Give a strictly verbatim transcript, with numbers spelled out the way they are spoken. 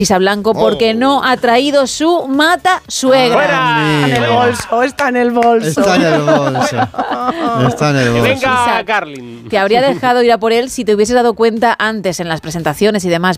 Isa Blanco porque oh. no ha traído su mata suegra. ¡Fuera! Está en el bolso, está en el bolso. Está en el bolso. Está en el bolso. Venga, Isa, Carlin. Te habría dejado ir a por él si te hubieses dado cuenta antes en las presentaciones y demás,